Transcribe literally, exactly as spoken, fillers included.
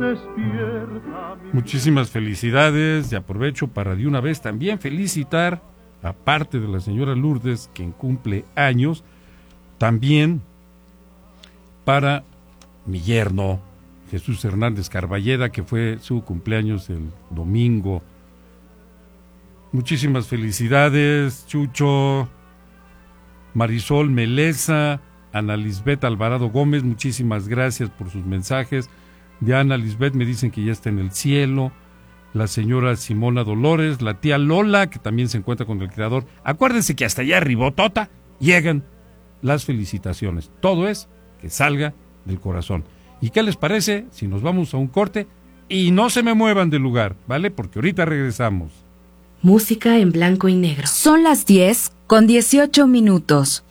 Muchísimas felicidades y aprovecho para de una vez también felicitar, aparte de la señora Lourdes, quien cumple años, también para mi yerno, Jesús Hernández Carballeda, que fue su cumpleaños el domingo. Muchísimas felicidades, Chucho, Marisol Meleza, Ana Lisbeth Alvarado Gómez, muchísimas gracias por sus mensajes. De Ana Lisbeth me dicen que ya está en el cielo. La señora Simona Dolores, la tía Lola, que también se encuentra con el creador. Acuérdense que hasta allá arribotota llegan las felicitaciones. Todo es que salga del corazón. ¿Y qué les parece si nos vamos a un corte? Y no se me muevan del lugar, ¿vale? Porque ahorita regresamos. Música en blanco y negro. Son las diez con dieciocho minutos.